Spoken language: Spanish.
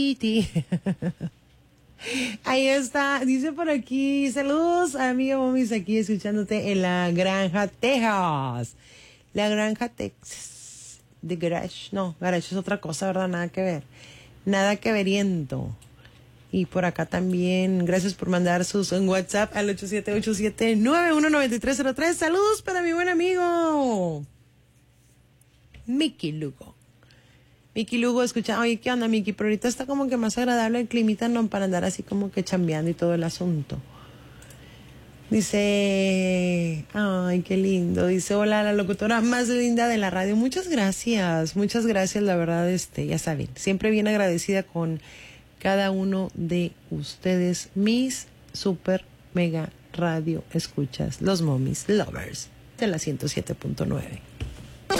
Ahí está, dice por aquí, saludos amigo Momis, aquí escuchándote en la Granja, Texas. La Granja, Texas. De Garage, no, Garage es otra cosa, ¿verdad? Nada que ver. Nada que veriento. Y por acá también, gracias por mandar sus en WhatsApp al 8787-919303. Saludos para mi buen amigo Mickey Lugo. Mickey Lugo, escucha, oye, ¿qué onda, Mickey? Pero ahorita está como que más agradable el climita, no, para andar así como que chambeando y todo el asunto. Dice, ay, qué lindo. Dice, hola, la locutora más linda de la radio. Muchas gracias, la verdad, ya saben, siempre bien agradecida con cada uno de ustedes, mis super mega radio escuchas, los Momis Lovers de la 107.9.